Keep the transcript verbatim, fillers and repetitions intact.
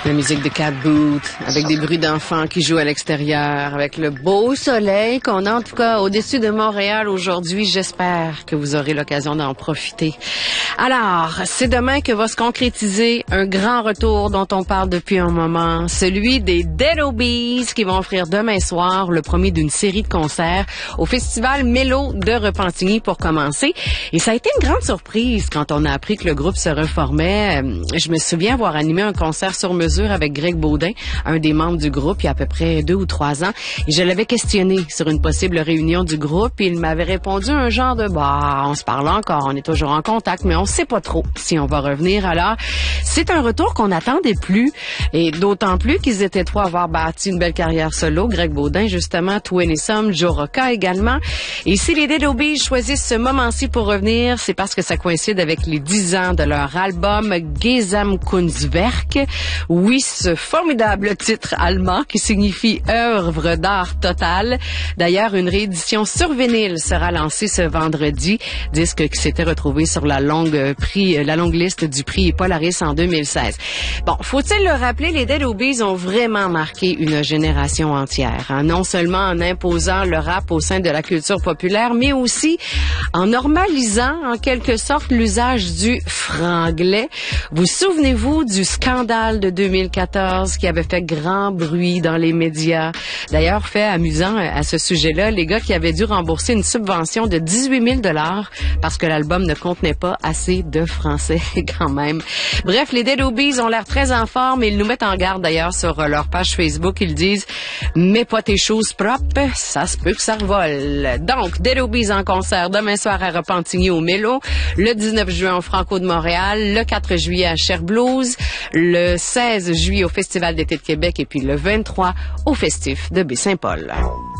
La musique de Cat Boot, avec des bruits d'enfants qui jouent à l'extérieur, avec le beau soleil qu'on a en tout cas au-dessus de Montréal aujourd'hui. J'espère que vous aurez l'occasion d'en profiter. Alors, c'est demain que va se concrétiser un grand retour dont on parle depuis un moment, celui des Dead Obies qui vont offrir demain soir le premier d'une série de concerts au Festival Mélo de Repentigny pour commencer. Et ça a été une grande surprise quand on a appris que le groupe se reformait. Je me souviens avoir animé un concert sur mesure avec Greg Baudin, un des membres du groupe, il y a à peu près deux ou trois ans. Et je l'avais questionné sur une possible réunion du groupe et il m'avait répondu un genre de « bah, on se parle encore, on est toujours en contact, mais on sait pas trop si on va revenir. » Alors, c'est un retour qu'on n'attendait plus et d'autant plus qu'ils étaient trois à avoir bâti une belle carrière solo. Greg Baudin, justement, Twin et Some, Joe Rocca également. Et si les Dead Obies choisissent ce moment-ci pour revenir, c'est parce que ça coïncide avec les dix ans de leur album Gesamtkunstwerk. Oui, ce formidable titre allemand qui signifie œuvre d'art total. D'ailleurs, une réédition sur vinyle sera lancée ce vendredi. Disque qui s'était retrouvé sur la longue prix, la longue liste du prix Polaris en deux mille seize. Bon, faut-il le rappeler, les Dead Obies ont vraiment marqué une génération entière, hein? Non seulement en imposant le rap au sein de la culture populaire, mais aussi en normalisant en quelque sorte l'usage du franglais. Vous souvenez-vous du scandale de deux mille quatorze qui avait fait grand bruit dans les médias? D'ailleurs, fait amusant à ce sujet-là, les gars qui avaient dû rembourser une subvention de dix-huit mille dollars parce que l'album ne contenait pas assez de français quand même. Bref, les Dead Obies ont l'air très en forme et ils nous mettent en garde d'ailleurs sur leur page Facebook. Ils disent « Mets pas tes choses propres, ça se peut que ça revole ». Donc, Dead Obies en concert demain soir à Repentigny au Mélo, le dix-neuf juin au Franco de Montréal, le quatre juillet à Cher Blues, le seize juillet au Festival d'été de Québec et puis le vingt-trois au Festif de Baie-Saint-Paul.